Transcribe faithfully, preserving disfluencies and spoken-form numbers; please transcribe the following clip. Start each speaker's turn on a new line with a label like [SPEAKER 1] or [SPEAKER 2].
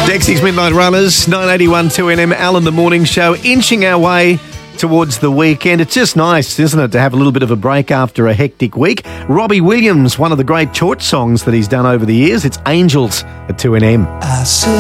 [SPEAKER 1] Dexy's Midnight Runners, nine eighty-one two N M, Alan the Morning Show, inching our way towards the weekend. It's just nice, isn't it, to have a little bit of a break after a hectic week. Robbie Williams, one of the great church songs that he's done over the years, it's Angels at two N M.
[SPEAKER 2] I said